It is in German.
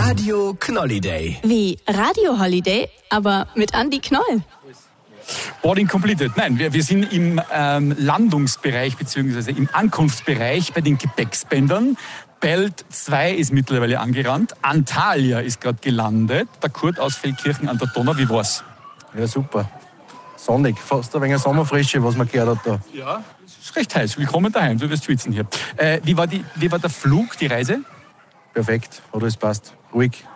Radio Knolliday. Wie Radio Holiday, aber mit Andi Knoll. Boarding completed. Nein, wir sind im Landungsbereich bzw. im Ankunftsbereich bei den Gepäcksbändern. Belt 2 ist mittlerweile angerannt. Antalya ist gerade gelandet. Der Kurt aus Feldkirchen an der Donau. Wie war's? Ja, super. Sonnig, fast ein wenig Sommerfrische, was man gehört hat da. Ja, es ist recht heiß. Willkommen daheim, du wirst schwitzen hier. Wie war der Flug, die Reise? Perfekt, hat alles passt. Ruhig.